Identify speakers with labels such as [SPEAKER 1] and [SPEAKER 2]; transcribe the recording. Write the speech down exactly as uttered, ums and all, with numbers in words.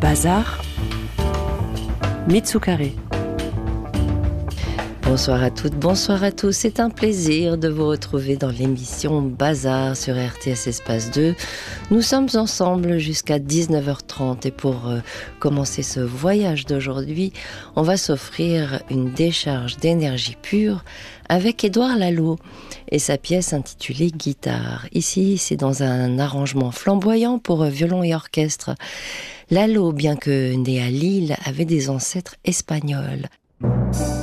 [SPEAKER 1] Bazar, Mitsukare.
[SPEAKER 2] Bonsoir à toutes, bonsoir à tous. C'est un plaisir de vous retrouver dans l'émission Bazar sur R T S Espace deux. Nous sommes ensemble jusqu'à dix-neuf heures trente et pour euh, commencer ce voyage d'aujourd'hui, on va s'offrir une décharge d'énergie pure avec Édouard Lalo et sa pièce intitulée Guitare. Ici, c'est dans un arrangement flamboyant pour violon et orchestre. Lalo, bien que né à Lille, avait des ancêtres espagnols.